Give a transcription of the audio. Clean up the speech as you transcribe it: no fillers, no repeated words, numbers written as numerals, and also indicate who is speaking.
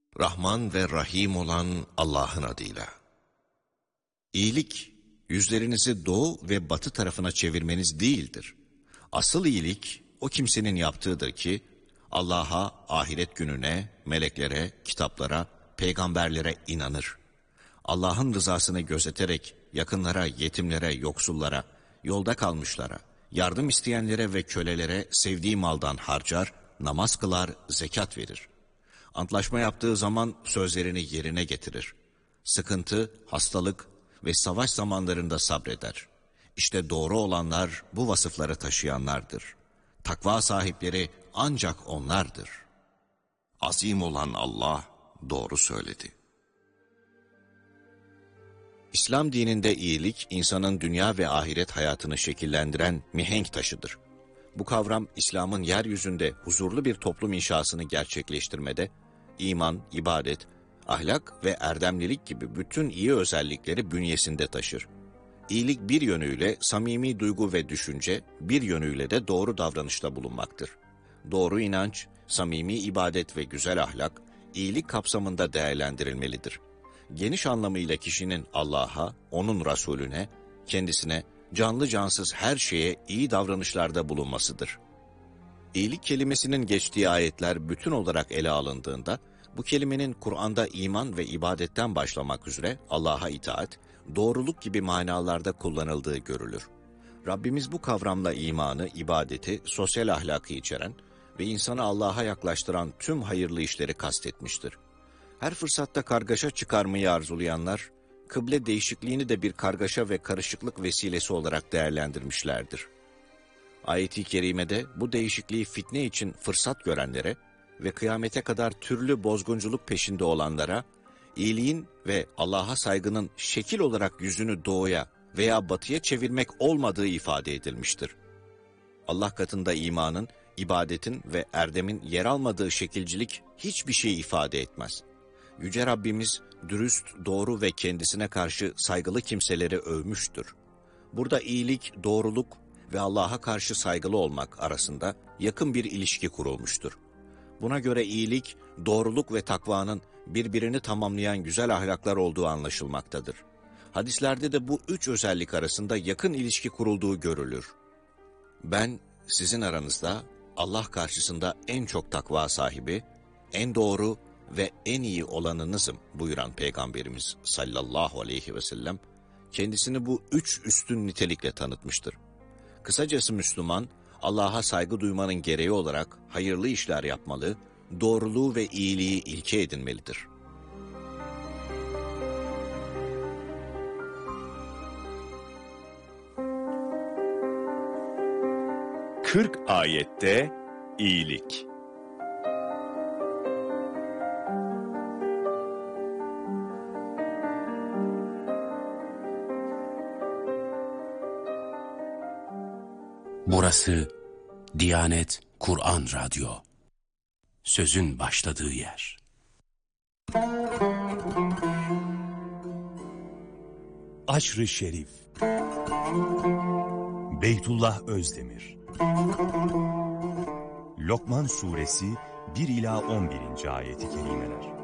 Speaker 1: Rahman ve Rahim olan Allah'ın adıyla. İyilik, yüzlerinizi doğu ve batı tarafına çevirmeniz değildir. Asıl iyilik, o kimsenin yaptığıdır ki, Allah'a, ahiret gününe, meleklere, kitaplara, peygamberlere inanır. Allah'ın rızasını gözeterek, yakınlara, yetimlere, yoksullara, yolda kalmışlara, yardım isteyenlere ve kölelere sevdiği maldan harcar, namaz kılar, zekat verir. Antlaşma yaptığı zaman sözlerini yerine getirir. Sıkıntı, hastalık ve savaş zamanlarında sabreder. İşte doğru olanlar bu vasıfları taşıyanlardır. Takva sahipleri ancak onlardır. Azim olan Allah doğru söyledi. İslam dininde iyilik, insanın dünya ve ahiret hayatını şekillendiren mihenk taşıdır. Bu kavram, İslam'ın yeryüzünde huzurlu bir toplum inşasını gerçekleştirmede, iman, ibadet, ahlak ve erdemlilik gibi bütün iyi özellikleri bünyesinde taşır. İyilik bir yönüyle samimi duygu ve düşünce, bir yönüyle de doğru davranışta bulunmaktır. Doğru inanç, samimi ibadet ve güzel ahlak, iyilik kapsamında değerlendirilmelidir. Geniş anlamıyla kişinin Allah'a, onun Resulüne, kendisine, canlı cansız her şeye iyi davranışlarda bulunmasıdır. İyilik kelimesinin geçtiği ayetler bütün olarak ele alındığında, bu kelimenin Kur'an'da iman ve ibadetten başlamak üzere Allah'a itaat, doğruluk gibi manalarda kullanıldığı görülür. Rabbimiz bu kavramla imanı, ibadeti, sosyal ahlakı içeren ve insanı Allah'a yaklaştıran tüm hayırlı işleri kastetmiştir. Her fırsatta kargaşa çıkarmayı arzulayanlar, kıble değişikliğini de bir kargaşa ve karışıklık vesilesi olarak değerlendirmişlerdir. Ayet-i kerimede bu değişikliği fitne için fırsat görenlere ve kıyamete kadar türlü bozgunculuk peşinde olanlara, iyiliğin ve Allah'a saygının şekil olarak yüzünü doğuya veya batıya çevirmek olmadığı ifade edilmiştir. Allah katında imanın, ibadetin ve erdemin yer almadığı şekilcilik hiçbir şey ifade etmez. Yüce Rabbimiz dürüst, doğru ve kendisine karşı saygılı kimseleri övmüştür. Burada iyilik, doğruluk ve Allah'a karşı saygılı olmak arasında yakın bir ilişki kurulmuştur. Buna göre iyilik, doğruluk ve takvanın birbirini tamamlayan güzel ahlaklar olduğu anlaşılmaktadır. Hadislerde de bu üç özellik arasında yakın ilişki kurulduğu görülür. Ben sizin aranızda Allah karşısında en çok takva sahibi, en doğru ve en iyi olanınızım buyuran Peygamberimiz sallallahu aleyhi ve sellem, kendisini bu üç üstün nitelikle tanıtmıştır. Kısacası Müslüman, Allah'a saygı duymanın gereği olarak hayırlı işler yapmalı, doğruluğu ve iyiliği ilke edinmelidir.
Speaker 2: Kırk ayette iyilik.
Speaker 3: Burası Diyanet Kur'an Radyo. Sözün başladığı yer.
Speaker 2: Aşr-ı Şerif. Beytullah Özdemir. Lokman Suresi 1 ila 11. ayeti kerimeler.